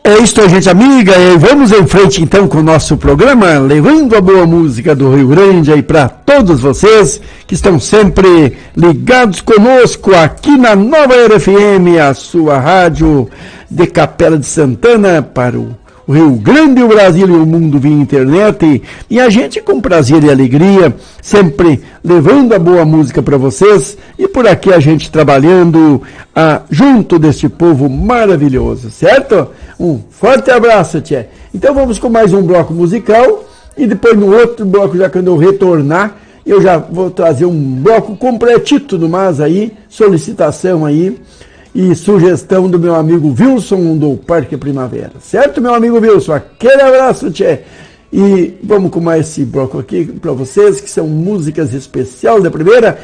É isso, gente amiga, e vamos em frente então com o nosso programa, levando a boa música do Rio Grande aí para todos vocês que estão sempre ligados conosco aqui na Nova Era FM, a sua rádio de Capela de Santana para o Rio Grande, o Brasil e o mundo via internet, e a gente com prazer e alegria, sempre levando a boa música para vocês, e por aqui a gente trabalhando junto deste povo maravilhoso, certo? Um forte abraço, tchê. Então vamos com mais um bloco musical, e depois no outro bloco, já quando eu retornar, eu já vou trazer um bloco completito do mais aí, solicitação aí, e sugestão do meu amigo Wilson do Parque Primavera. Certo, meu amigo Wilson? Aquele abraço, tchê. E vamos com mais esse bloco aqui para vocês, que são músicas especiais da primeira.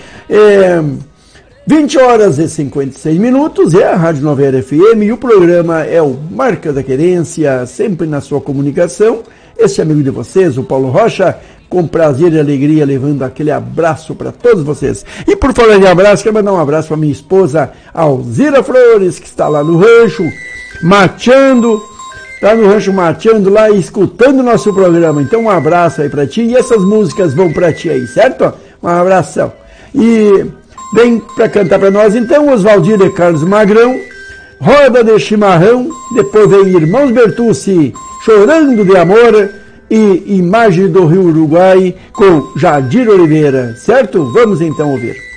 20 horas e 56 minutos, é a Rádio Nova Era FM, e o programa é o Marca da Querência, sempre na sua comunicação. Esse amigo de vocês, o Paulo Rocha, com prazer e alegria, levando aquele abraço para todos vocês. E por falar em abraço, quero mandar um abraço para minha esposa Alzira Flores, que está lá no rancho, mateando, lá e escutando o nosso programa. Então um abraço aí para ti, e essas músicas vão para ti aí, certo? Um abração. E vem para cantar para nós então Oswaldir e Carlos Magrão, Roda de Chimarrão, depois vem Irmãos Bertucci, Chorando de Amor, e Imagem do Rio Uruguai com Jadir Oliveira, certo? Vamos então ouvir.